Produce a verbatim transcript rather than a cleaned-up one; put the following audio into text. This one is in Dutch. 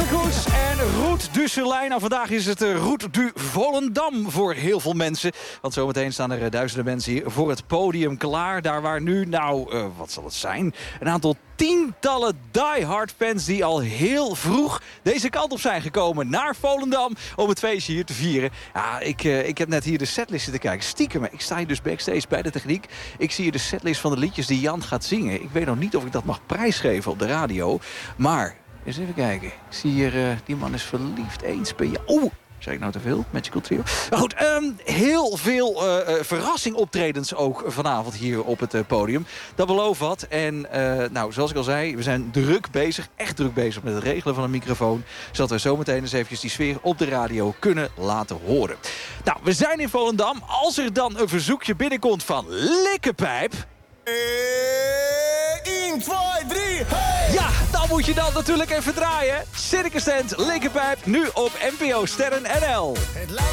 Koets en Route du Soleil. Nou, vandaag is het uh, Route du Volendam voor heel veel mensen. Want zometeen staan er uh, duizenden mensen hier voor het podium klaar. Daar waar nu, nou, uh, wat zal het zijn? Een aantal tientallen diehard fans die al heel vroeg deze kant op zijn gekomen naar Volendam om het feestje hier te vieren. Ja, ik, uh, ik heb net hier de setlist zitten kijken. Stiekem, ik sta hier dus backstage bij de techniek. Ik zie hier de setlist van de liedjes die Jan gaat zingen. Ik weet nog niet of ik dat mag prijsgeven op de radio. Maar, eens even kijken. Ik zie hier, uh, die man is verliefd eens per jaar. Oeh! Zeg ik nou te veel? Magical Trio. Maar goed, um, heel veel uh, uh, verrassingoptredens ook vanavond hier op het uh, podium. Dat belooft wat. En uh, nou, zoals ik al zei, we zijn druk bezig, echt druk bezig met het regelen van een microfoon. Zodat we zometeen eens eventjes die sfeer op de radio kunnen laten horen. Nou, we zijn in Volendam. Als er dan een verzoekje binnenkomt van Likkepijp... één, twee, drie, hey! Ja, dan moet je dan natuurlijk even draaien. Circus Tent, Likkepijp, nu op N P O Sterren N L.